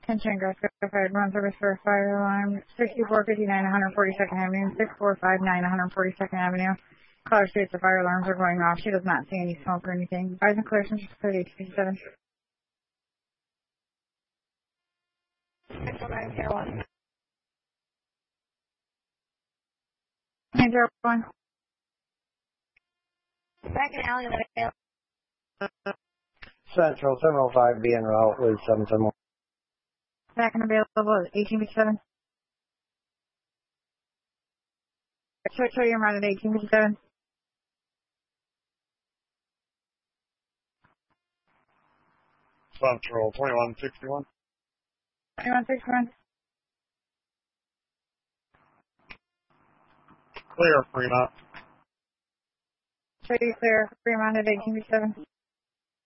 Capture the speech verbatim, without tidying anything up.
Attention, Gulf Run Service for Fire Alarm sixty-four fifty-nine one forty-second Avenue, six four five nine one forty-second Avenue. Caller states the fire alarms are going off. She does not see any smoke or anything. Advise and clear since code eight fifty-seven. nine zero one. Back in alley. Central seven oh five B en route with seven seven one. Back and available at eighteen fifty-seven. Show, show your route at eighteen fifty-seven. Central twenty-one sixty-one. twenty-one sixty-one. Clear, Fremont. Show you clear. Fremont at eighteen fifty-seven.